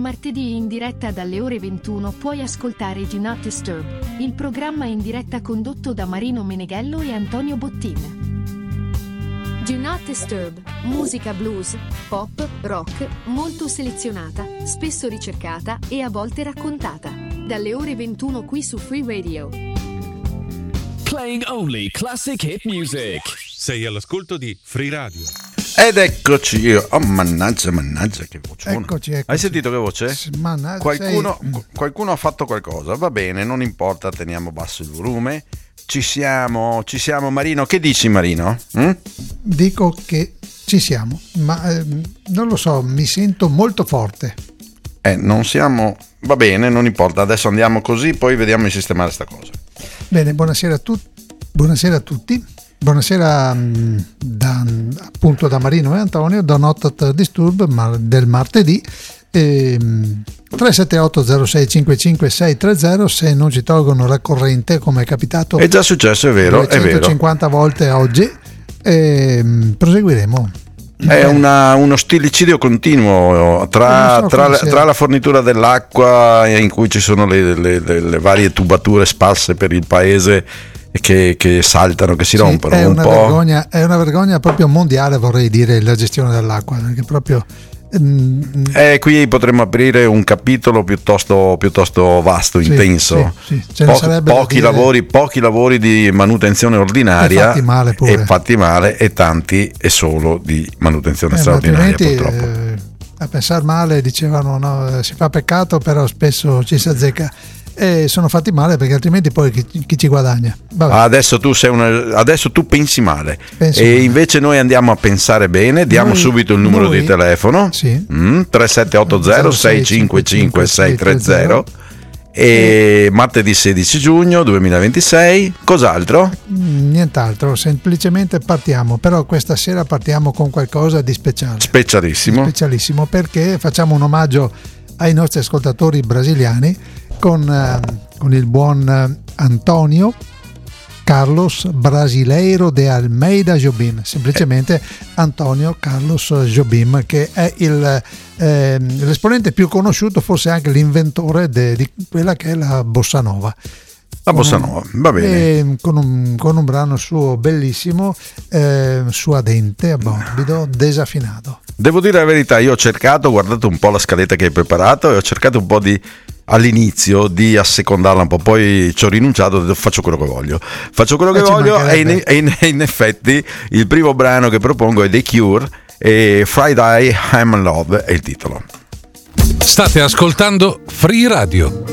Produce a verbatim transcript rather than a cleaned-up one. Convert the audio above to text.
martedì in diretta dalle ore ventuno puoi ascoltare Do Not Disturb, il programma in diretta condotto da Marino Meneghello e Antonio Bottin. Do Not Disturb, musica blues, pop, rock, molto selezionata, spesso ricercata e a volte raccontata. Dalle ore ventuno qui su Free Radio. Playing only classic hit music. Sei all'ascolto di Free Radio. Ed eccoci io. Oh mannaggia, mannaggia, che voce. Eccoci, eccoci. Hai sentito che voce? Mannaggia, qualcuno, sei... qualcuno ha fatto qualcosa. Va bene, non importa, teniamo basso il volume. Ci siamo, ci siamo Marino. Che dici Marino? Mm? Dico che ci siamo, ma eh, non lo so, mi sento molto forte. Eh, non siamo... Va bene, non importa, adesso andiamo così, poi vediamo di sistemare sta cosa. Bene, buonasera a, tu- buonasera a tutti. Buonasera mh, da, appunto da Marino e Antonio, da Not Disturb ma del martedì. ehm, tre sette otto zero sei cinque cinque sei tre zero. Se non ci tolgono la corrente, come è capitato, è già successo, è vero, è vero, centocinquanta volte oggi, ehm, proseguiremo. È una, uno stilicidio continuo tra, so tra, tra la fornitura dell'acqua in cui ci sono le, le, le, le varie tubature sparse per il paese che, che saltano, che si sì, rompono è un una po'. Vergogna, è una vergogna proprio mondiale, vorrei dire, la gestione dell'acqua, perché proprio Eh, qui potremmo aprire un capitolo piuttosto, piuttosto vasto, sì, intenso. Sì, sì. Po- pochi, lavori, pochi lavori di manutenzione ordinaria e fatti male, pure. e fatti male, e tanti e solo di manutenzione eh, straordinaria, purtroppo. Eh, a pensare male dicevano no, si fa peccato, però spesso ci si azzecca. E sono fatti male, perché altrimenti poi chi, chi ci guadagna? Adesso tu sei una, adesso tu pensi male. Penso e male. Invece noi andiamo a pensare bene. Diamo noi, subito il numero noi, di telefono, sì. mm, tre sette otto zero sei cinque cinque sei tre zero. E martedì sedici giugno duemilaventisei. Cos'altro? Nient'altro, semplicemente partiamo. Però questa sera partiamo con qualcosa di speciale, specialissimo, specialissimo, perché facciamo un omaggio ai nostri ascoltatori brasiliani con, eh, con il buon Antonio Carlos Brasileiro de Almeida Jobim, semplicemente Antonio Carlos Jobim, che è il, eh, l'esponente più conosciuto, forse anche l'inventore de, di quella che è la bossa nova. La bossa nova, va bene. E con, un, con un brano suo bellissimo, eh, suadente, morbido, desaffinato. Devo dire la verità, io ho cercato, ho guardato un po' la scaletta che hai preparato e ho cercato un po' di, all'inizio, di assecondarla un po', poi ci ho rinunciato, ho detto, faccio quello che voglio, faccio quello che e voglio e in, e, in, e in effetti il primo brano che propongo è The Cure e Friday I'm in Love è il titolo. State ascoltando Free Radio.